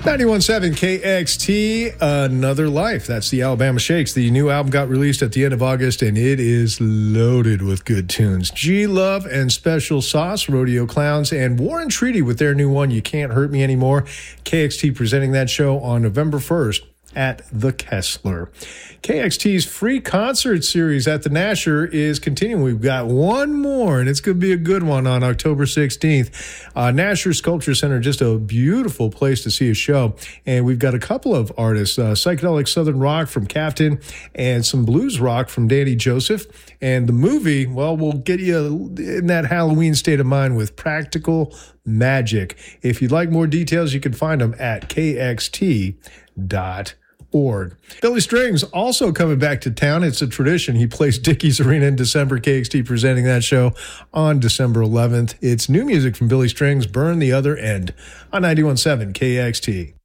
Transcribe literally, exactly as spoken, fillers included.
ninety-one point seven K X T, Another Life. That's the Alabama Shakes. The new album got released at the end of August, and it is loaded with good tunes. G-Love and Special Sauce, Rodeo Clowns, and War and Treaty with their new one, You Can't Hurt Me Anymore. K X T presenting that show on November first at the Kessler. K X T's free concert series at the Nasher is continuing. We've got one more, and it's going to be a good one on October sixteenth. Uh, Nasher Sculpture Center, just a beautiful place to see a show. And we've got a couple of artists, uh, psychedelic Southern rock from Captain and some blues rock from Danny Joseph. And the movie, well, we'll get you in that Halloween state of mind with Practical Magic. If you'd like more details, you can find them at K X T dot com. Org. Billy Strings also coming back to town. It's a tradition. He plays Dickies Arena in December. K X T presenting that show on December eleventh. It's new music from Billy Strings, Burn the Other End on ninety-one point seven K X T.